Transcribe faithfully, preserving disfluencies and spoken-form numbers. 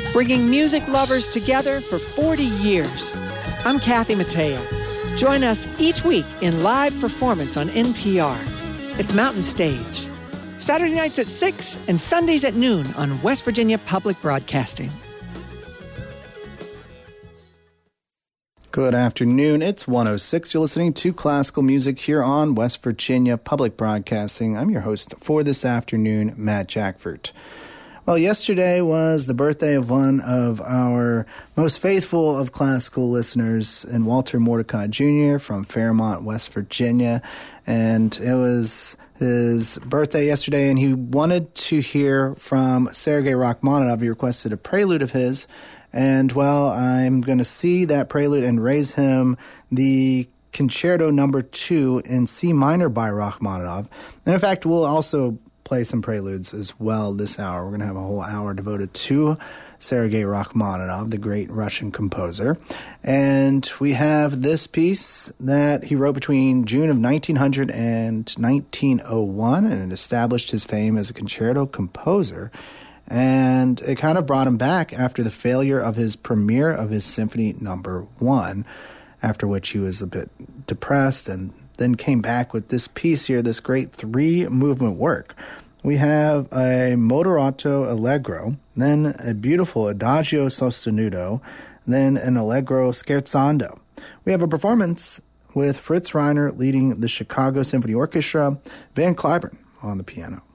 bringing music lovers together for forty years. I'm Kathy Mattea. Join us each week in live performance on N P R. It's Mountain Stage. Saturday nights at six and Sundays at noon on West Virginia Public Broadcasting. Good afternoon. It's one oh six. You're listening to classical music here on West Virginia Public Broadcasting. I'm your host for this afternoon, Matt Jackford. Well, yesterday was the birthday of one of our most faithful of classical listeners, and Walter Mordecai Junior from Fairmont, West Virginia. And it was his birthday yesterday, and he wanted to hear from Sergei Rachmaninoff. He requested a prelude of his. And, well, I'm going to see that prelude and raise him the Concerto Number Two in C minor by Rachmaninoff. And, in fact, we'll also play some preludes as well this hour. We're going to have a whole hour devoted to Sergei Rachmaninoff, the great Russian composer. And we have this piece that he wrote between June of nineteen hundred and nineteen oh one, and it established his fame as a concerto composer. And it kind of brought him back after the failure of his premiere of his Symphony Number One, after which he was a bit depressed and then came back with this piece here, this great three-movement work. We have a Moderato Allegro, then a beautiful Adagio Sostenuto, then an Allegro Scherzando. We have a performance with Fritz Reiner leading the Chicago Symphony Orchestra, Van Cliburn on the piano.